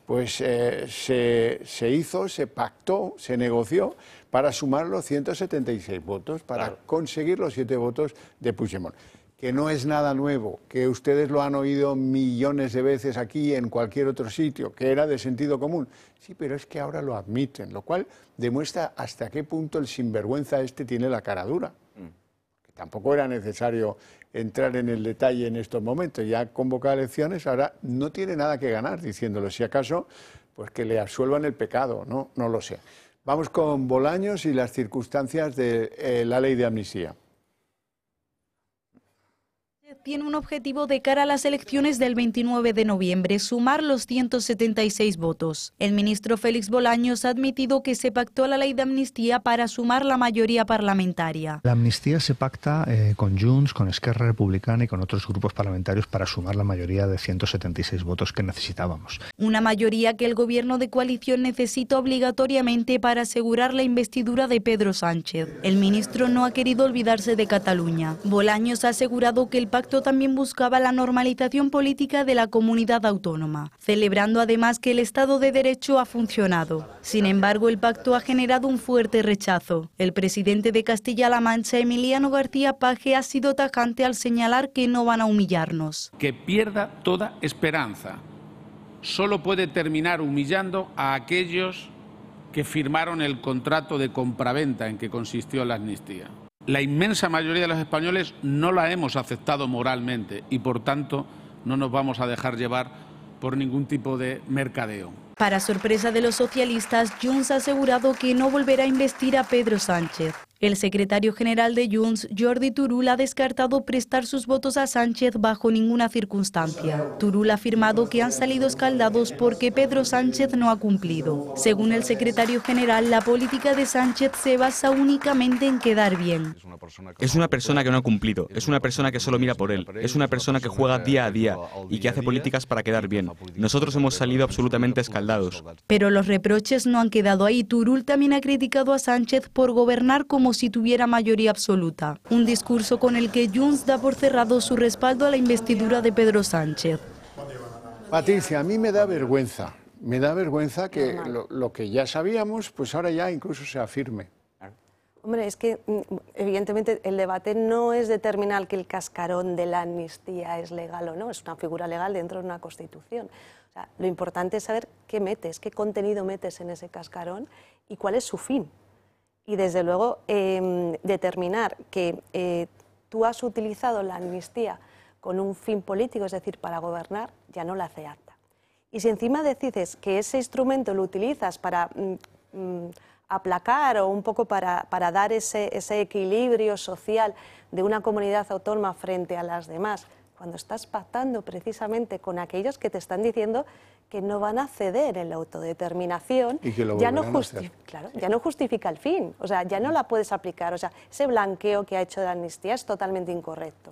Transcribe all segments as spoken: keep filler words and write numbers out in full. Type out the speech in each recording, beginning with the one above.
pues eh, se, se hizo, se pactó, se negoció para sumar los ciento setenta y seis votos, para claro. conseguir los siete votos de Puigdemont. Que no es nada nuevo, que ustedes lo han oído millones de veces aquí en cualquier otro sitio, que era de sentido común. Sí, pero es que ahora lo admiten, lo cual demuestra hasta qué punto el sinvergüenza este tiene la cara dura. Mm. Que tampoco era necesario entrar en el detalle en estos momentos. Ya convoca elecciones, ahora no tiene nada que ganar diciéndolo. Si acaso, pues que le absuelvan el pecado, no, no lo sé. Vamos con Bolaños y las circunstancias de eh, la ley de amnistía. Tiene un objetivo de cara a las elecciones del veintinueve de noviembre, sumar los ciento setenta y seis votos. El ministro Félix Bolaños ha admitido que se pactó la ley de amnistía para sumar la mayoría parlamentaria. La amnistía se pacta eh, con Junts, con Esquerra Republicana y con otros grupos parlamentarios para sumar la mayoría de ciento setenta y seis votos que necesitábamos. Una mayoría que el gobierno de coalición necesita obligatoriamente para asegurar la investidura de Pedro Sánchez. El ministro no ha querido olvidarse de Cataluña. Bolaños ha asegurado que el pacto también buscaba la normalización política de la comunidad autónoma, celebrando además que el Estado de Derecho ha funcionado. Sin embargo, el pacto ha generado un fuerte rechazo. El presidente de Castilla-La Mancha, Emiliano García Paje, ha sido tajante al señalar que no van a humillarnos. Que pierda toda esperanza. Solo puede terminar humillando a aquellos que firmaron el contrato de compraventa en que consistió la amnistía. La inmensa mayoría de los españoles no la hemos aceptado moralmente y, por tanto, no nos vamos a dejar llevar por ningún tipo de mercadeo. Para sorpresa de los socialistas, Junts ha asegurado que no volverá a investir a Pedro Sánchez. El secretario general de Junts, Jordi Turull, ha descartado prestar sus votos a Sánchez bajo ninguna circunstancia. Turull ha afirmado que han salido escaldados porque Pedro Sánchez no ha cumplido. Según el secretario general, la política de Sánchez se basa únicamente en quedar bien. Es una persona que no ha cumplido, es una persona que solo mira por él, es una persona que juega día a día y que hace políticas para quedar bien. Nosotros hemos salido absolutamente escaldados. Pero los reproches no han quedado ahí. Turull también ha criticado a Sánchez por gobernar como si tuviera mayoría absoluta. Un discurso con el que Junts da por cerrado su respaldo a la investidura de Pedro Sánchez. Patricia, a mí me da vergüenza. Me da vergüenza que lo, lo que ya sabíamos, pues ahora ya incluso se afirme. Hombre, es que evidentemente el debate no es determinar que el cascarón de la amnistía es legal o no, es una figura legal dentro de una Constitución. O sea, lo importante es saber qué metes, qué contenido metes en ese cascarón y cuál es su fin. Y desde luego eh, determinar que eh, tú has utilizado la amnistía con un fin político, es decir, para gobernar, ya no la hace apta. Y si encima decides que ese instrumento lo utilizas para mm, mm, aplacar o un poco para, para dar ese, ese equilibrio social de una comunidad autónoma frente a las demás, cuando estás pactando precisamente con aquellos que te están diciendo que no van a ceder en la autodeterminación, y que lo ya, no justi claro, ya no justifica el fin, o sea, ya no la puedes aplicar, o sea, ese blanqueo que ha hecho de la amnistía es totalmente incorrecto.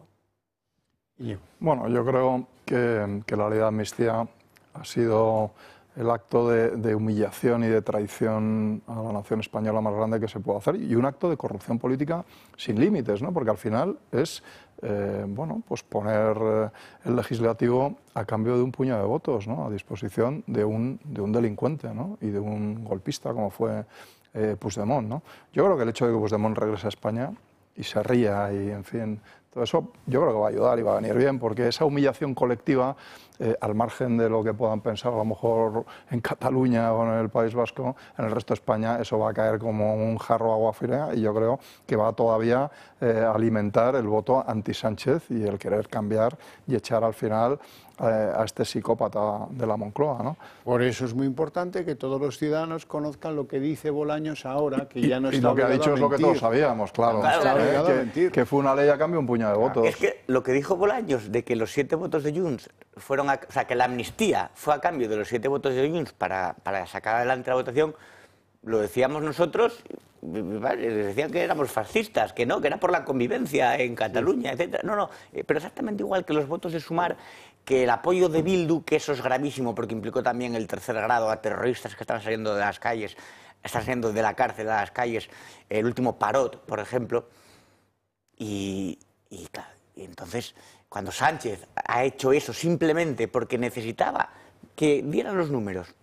Bueno, yo creo que, que la ley de amnistía ha sido el acto de, de humillación y de traición a la nación española más grande que se puede hacer y un acto de corrupción política sin límites, ¿no? Porque al final es eh, bueno, pues poner eh, el legislativo a cambio de un puñado de votos, ¿no? A disposición de un, de un delincuente, ¿no? Y de un golpista como fue eh, Puigdemont, ¿no? Yo creo que el hecho de que Puigdemont regrese a España y se ría y, en fin, todo eso yo creo que va a ayudar y va a venir bien, porque esa humillación colectiva, eh, al margen de lo que puedan pensar a lo mejor en Cataluña o en el País Vasco, en el resto de España eso va a caer como un jarro de agua fría y yo creo que va todavía eh, a alimentar el voto anti-Sánchez y el querer cambiar y echar al final eh, a este psicópata de la Moncloa, ¿no? Por eso es muy importante que todos los ciudadanos conozcan lo que dice Bolaños ahora, que ya no está y lo que ha dicho es lo que todos sabíamos, claro, claro, claro, eh, claro, que, mentir. que fue una ley a cambio de un puñado de votos. Es que lo que dijo Bolaños de que los siete votos de Junts fueron, a, o sea, que la amnistía fue a cambio de los siete votos de Junts para, para sacar adelante la votación, lo decíamos nosotros, decían que éramos fascistas, que no, que era por la convivencia en Cataluña, etcétera. No, no, pero exactamente igual que los votos de Sumar, que el apoyo de Bildu, que eso es gravísimo porque implicó también el tercer grado a terroristas que están saliendo de las calles, están saliendo de la cárcel a las calles, el último Parot, por ejemplo, y, y, y entonces cuando Sánchez ha hecho eso simplemente porque necesitaba que dieran los números